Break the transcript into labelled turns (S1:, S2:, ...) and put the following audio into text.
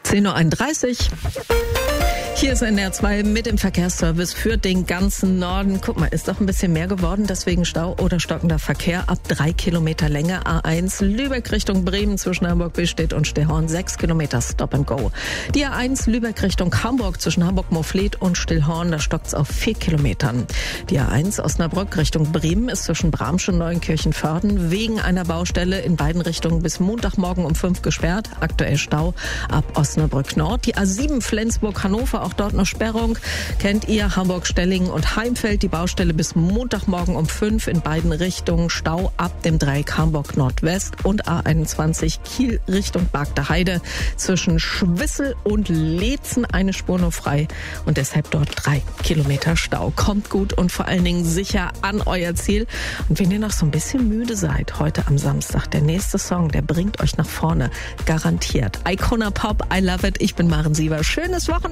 S1: 10.31 Uhr. Hier ist NDR 2 mit dem Verkehrsservice für den ganzen Norden. Guck mal, ist doch ein bisschen mehr geworden, deswegen Stau oder stockender Verkehr ab 3 Kilometer Länge. A1 Lübeck Richtung Bremen zwischen Hamburg-Billstedt und Stillhorn 6 Kilometer Stop and Go. Die A1 Lübeck Richtung Hamburg zwischen Hamburg-Moorfleet und Stillhorn, da stockt's auf 4 Kilometern. Die A1 Osnabrück Richtung Bremen ist zwischen Bramsch und Neunkirchen-Förden wegen einer Baustelle in beiden Richtungen bis Montagmorgen um 5 gesperrt. Aktuell Stau ab Osnabrück Nord. Die A7 Flensburg-Hannover, auch dort noch Sperrung. Kennt ihr Hamburg-Stellingen und Heimfeld? Die Baustelle bis Montagmorgen um 5 in beiden Richtungen. Stau ab dem Dreieck Hamburg Nordwest und A21 Kiel Richtung Bagde Heide. Zwischen Schwissel und Leetzen eine Spur nur frei und deshalb dort 3 Kilometer Stau. Kommt gut und vor allen Dingen sicher an euer Ziel. Und wenn ihr noch so ein bisschen müde seid, heute am Samstag, der nächste Song, der bringt euch nach vorne. Garantiert. Icona Pop, I love it. Ich bin Maren Siever. Schönes Wochenende.